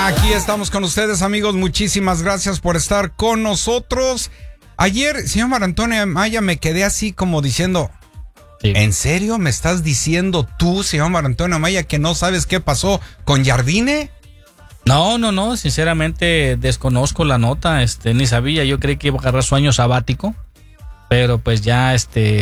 Aquí estamos con ustedes, amigos. Muchísimas gracias por estar con nosotros. Ayer, señor Marco Antonio Amaya, me quedé así como diciendo, sí. ¿En serio me estás diciendo tú, señor Marco Antonio Amaya, que no sabes qué pasó con Jardine? No, sinceramente desconozco la nota, ni sabía, yo creí que iba a agarrar su año sabático, pero pues ya